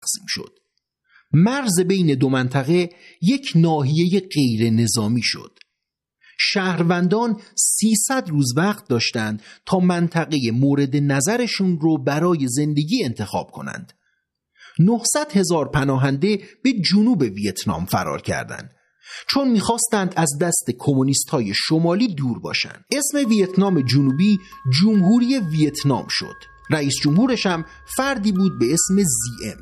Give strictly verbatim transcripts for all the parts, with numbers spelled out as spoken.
تقسیم شد. مرز بین دو منطقه یک ناحیه غیر نظامی شد. شهروندان سیصد روز وقت داشتند تا منطقه مورد نظرشون رو برای زندگی انتخاب کنند. نهصد هزار پناهنده به جنوب ویتنام فرار کردند چون میخواستند از دست کمونیست‌های شمالی دور باشند. اسم ویتنام جنوبی جمهوری ویتنام شد. رئیس جمهورش هم فردی بود به اسم زی ام.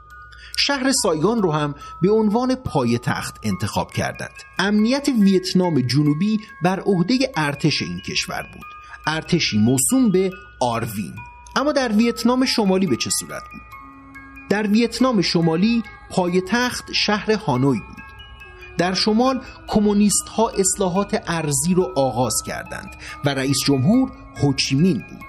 شهر سایگان رو هم به عنوان پایتخت انتخاب کردند. امنیت ویتنام جنوبی بر عهده ارتش این کشور بود. ارتشی موسوم به آروین. اما در ویتنام شمالی به چه صورت بود؟ در ویتنام شمالی پایتخت شهر هانوی بود. در شمال کمونیست ها اصلاحات ارضی رو آغاز کردند و رئیس جمهور هوچیمین بود.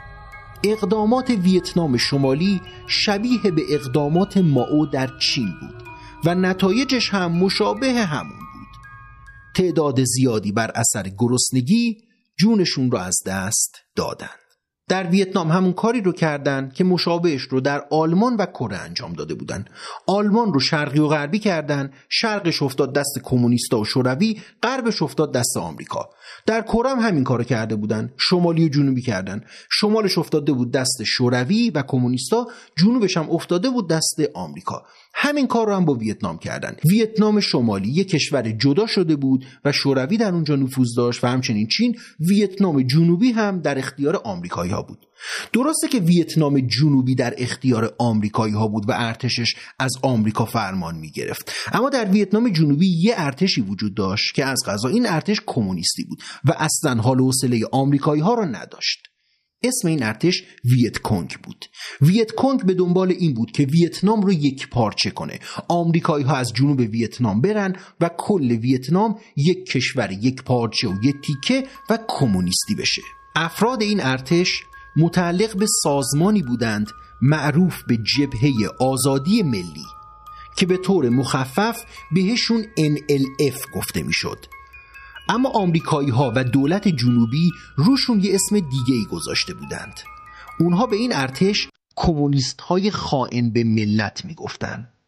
اقدامات ویتنام شمالی شبیه به اقدامات مائو در چین بود و نتایجش هم مشابه همون بود. تعداد زیادی بر اثر گرسنگی جونشون رو از دست دادند. در ویتنام همون کاری رو کردن که مشابهش رو در آلمان و کره انجام داده بودن. آلمان رو شرقی و غربی کردن، شرقش افتاد دست کمونیستا و شوروی، غربش افتاد دست آمریکا. در کره هم همین کارو کرده بودن، شمالی و جنوبی کردن. شمالش افتاده بود دست شوروی و کمونیستا، جنوبش هم افتاده بود دست آمریکا. همین کار رو هم با ویتنام کردن. ویتنام شمالی یک کشور جدا شده بود و شوروی در اونجا نفوذ داشت و همچنین چین. ویتنام جنوبی هم در اختیار آمریکایی ها بود. درسته که ویتنام جنوبی در اختیار آمریکایی ها بود و ارتشش از آمریکا فرمان می گرفت، اما در ویتنام جنوبی یه ارتشی وجود داشت که از قضا این ارتش کمونیستی بود و اصلا حال و حوصله آمریکایی ها را نداشت. اسم این ارتش ویت کنگ بود. ویت کنگ به دنبال این بود که ویتنام رو یک پارچه کنه. آمریکایی ها از جنوب ویتنام برن و کل ویتنام یک کشور یک پارچه و یک تیکه و کمونیستی بشه. افراد این ارتش متعلق به سازمانی بودند معروف به جبهه آزادی ملی که به طور مخفف بهشون ان ال اف گفته میشد. اما آمریکایی ها و دولت جنوبی روشون یه اسم دیگه ای گذاشته بودند. اونها به این ارتش کمونیست های خائن به ملت میگفتن.